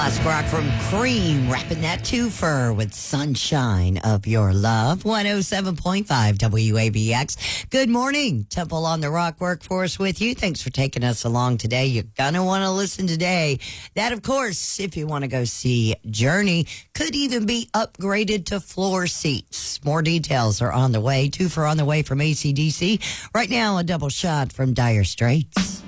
Classic rock from Cream, wrapping that twofer with Sunshine of Your Love. 107.5 WABX. Good morning. Temple on the Rock Workforce with you. Thanks for taking us along today. You're going to want to listen today. That, of course, if you want to go see Journey, could even be upgraded to floor seats. More details are on the way. Twofer on the way from AC/DC. Right now, a double shot from Dire Straits.